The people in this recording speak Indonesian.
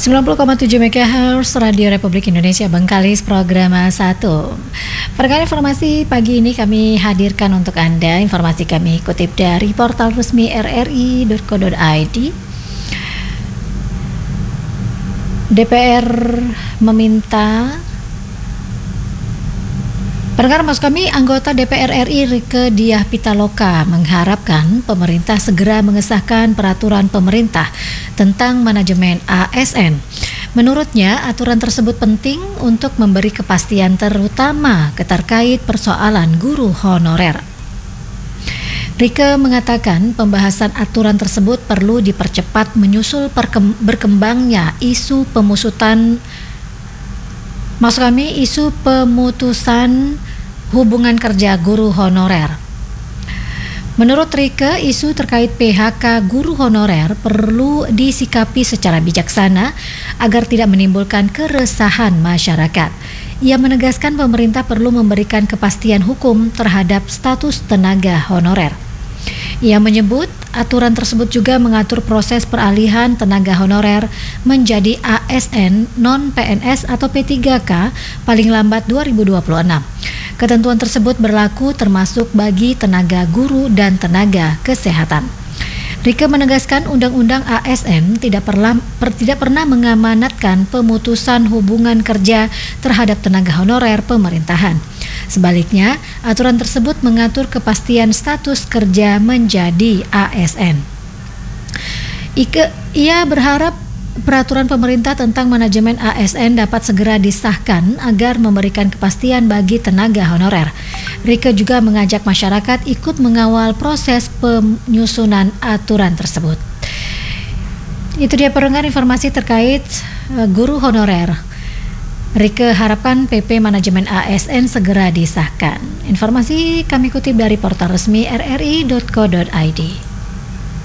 90,7 MHz Radio Republik Indonesia Bengkalis program 1. Perkara informasi pagi ini kami hadirkan untuk Anda. Informasi kami kutip dari portal resmi rri.co.id. DPR meminta Pendengar maksud kami, anggota DPR RI Rieke Diah Pitaloka mengharapkan pemerintah segera mengesahkan peraturan pemerintah tentang manajemen ASN. Menurutnya, aturan tersebut penting untuk memberi kepastian terutama terkait persoalan guru honorer. Rieke mengatakan pembahasan aturan tersebut perlu dipercepat menyusul berkembangnya isu pemutusan hubungan kerja guru honorer. Menurut Rieke, isu terkait PHK guru honorer perlu disikapi secara bijaksana agar tidak menimbulkan keresahan masyarakat. Ia menegaskan pemerintah perlu memberikan kepastian hukum terhadap status tenaga honorer. Ia menyebut aturan tersebut juga mengatur proses peralihan tenaga honorer menjadi ASN non-PNS atau P3K paling lambat 2026. Ketentuan tersebut berlaku termasuk bagi tenaga guru dan tenaga kesehatan. Rieke menegaskan undang-undang ASN tidak pernah mengamanatkan pemutusan hubungan kerja terhadap tenaga honorer pemerintahan. Sebaliknya, aturan tersebut mengatur kepastian status kerja menjadi ASN. Ia berharap peraturan pemerintah tentang manajemen ASN dapat segera disahkan agar memberikan kepastian bagi tenaga honorer. Rieke juga mengajak masyarakat ikut mengawal proses penyusunan aturan tersebut. Itu dia pendengar informasi terkait guru honorer. Rieke harapkan PP manajemen ASN segera disahkan. Informasi kami kutip dari portal resmi rri.co.id.